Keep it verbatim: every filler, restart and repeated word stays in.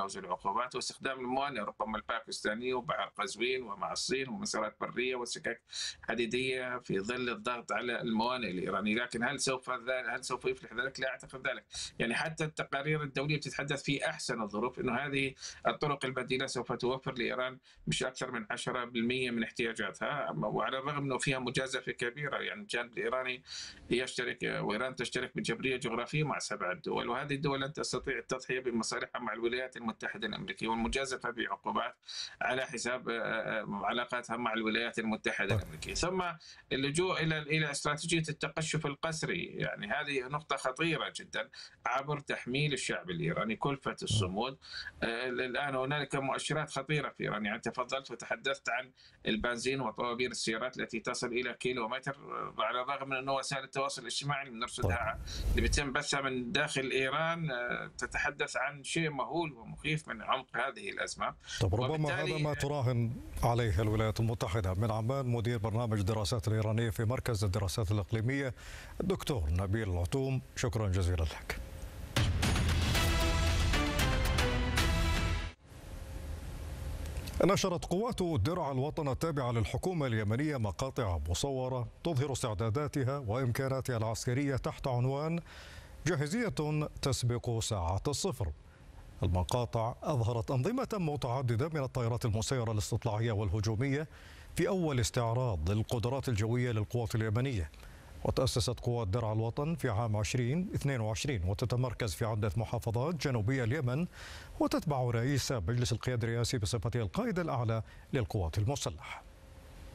تجاوز العقوبات واستخدام الموانئ ربما الباكستانية وبحر قزوين ومع الصين ومسارات برية وسكك حديدية في ظل الضغط على الموانئ الإيرانية. لكن هل سوف هل سوف يفلح ذلك؟ لا أعتقد ذلك. يعني حتى التقارير الدولية بتتحدث في أحسن الظروف إنه هذه الطرق البديلة سوف توفر لإيران مش أكثر من عشرة بالمئة من احتياجاتها، وعلى الرغم أنه فيها مجازفة كبيرة. يعني الجانب الإيراني يشترك وإيران تشترك بجبرية جغرافية مع سبعة دول، وهذه الدول لن تستطيع التضحية بمصالحها مع الولايات المتحدة الأمريكية والمجازفة بعقوبات على حساب علاقاتها مع الولايات المتحدة الأمريكية. ثم اللجوء إلى إلى استراتيجية التقشف القسري، يعني هذه نقطة خطيرة جدا عبر تحميل الشعب الإيراني كلفة الصمود. الآن هنالك مؤشرات خطيرة في إيران، يعني تفضلت وتحدثت عن البنزين وطوابير السيارات التي تصل إلى كيلومتر، على الرغم من أنه وسائل التواصل الاجتماعي بنرصدها اللي بيتم بثها من داخل إيران تتحدث عن شيء مهول ومخيف من عمق هذه الأزمة. طب ربما هذا ما تراهن عليه الولايات المتحدة. من عمان مدير برنامج الدراسات الإيرانية في مركز الدراسات الإقليمية الدكتور نبيل العتوم، شكرا جزيلا لك. نشرت قوات درع الوطن التابعة للحكومة اليمنية مقاطع مصورة تظهر استعداداتها وإمكاناتها العسكرية تحت عنوان جاهزية تسبق ساعة الصفر. المقاطع أظهرت أنظمة متعددة من الطائرات المسيرة الاستطلاعية والهجومية في أول استعراض للقدرات الجوية للقوات اليمنية. وتأسست قوات درع الوطن في عام ألفين واثنين وعشرين وتتمركز في عدة محافظات جنوبية اليمن، وتتبع رئيس مجلس القيادة الرئاسي بصفته القائد الأعلى للقوات المسلحة.